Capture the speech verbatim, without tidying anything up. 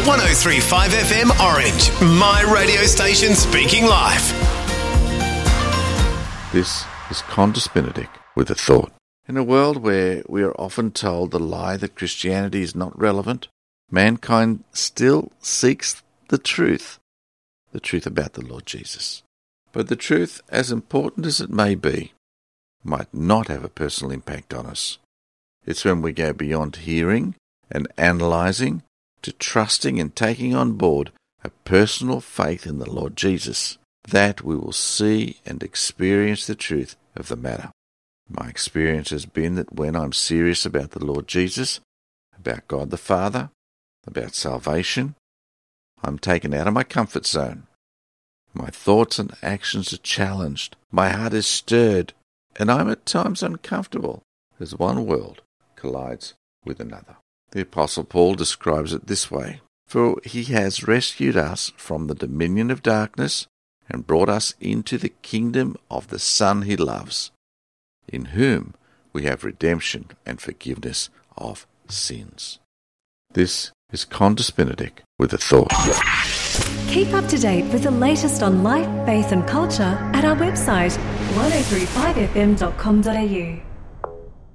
one oh three point five F M Orange, my radio station speaking life. This is Qantas Benedict with a thought. In a world where we are often told the lie that Christianity is not relevant, mankind still seeks the truth, the truth about the Lord Jesus. But the truth, as important as it may be, might not have a personal impact on us. It's when we go beyond hearing and analysing to trusting and taking on board a personal faith in the Lord Jesus that we will see and experience the truth of the matter. My experience has been that when I'm serious about the Lord Jesus, about God the Father, about salvation, I'm taken out of my comfort zone. My thoughts and actions are challenged. My heart is stirred, and I'm at times uncomfortable as one world collides with another. The Apostle Paul describes it this way: "For he has rescued us from the dominion of darkness and brought us into the kingdom of the Son he loves, in whom we have redemption and forgiveness of sins." This is Qantas Benedict with a thought. Keep up to date with the latest on life, faith and culture at our website one oh three five f m dot com dot a u.